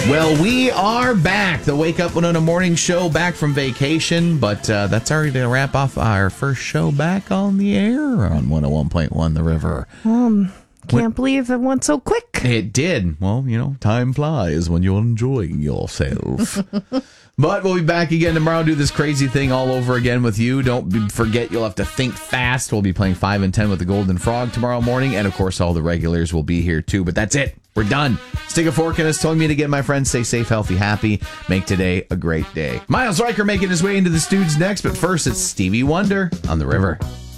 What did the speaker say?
Well, we are back. The Wake Up Winona Morning Show, back from vacation, but that's already to wrap off our first show back on the air on 101.1 The River. Can't believe it went so quick. It did. Well, time flies when you're enjoying yourself. But we'll be back again tomorrow, do this crazy thing all over again with you. Don't forget, you'll have to think fast. We'll be playing 5 and 10 with the Golden Frog tomorrow morning. And, of course, all the regulars will be here, too. But that's it. We're done. Stick a fork in us. Telling me to get my friends. Stay safe, healthy, happy. Make today a great day. Miles Riker making his way into the studios next. But first, it's Stevie Wonder on The River.